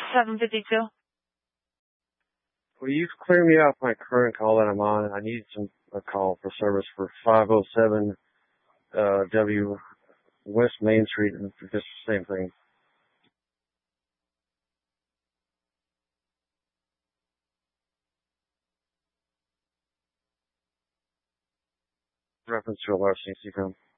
752. Will you clear me off my current call that I'm on? I need a call for service for 507 W West Main Street, and just the same thing. Reference to a larceny,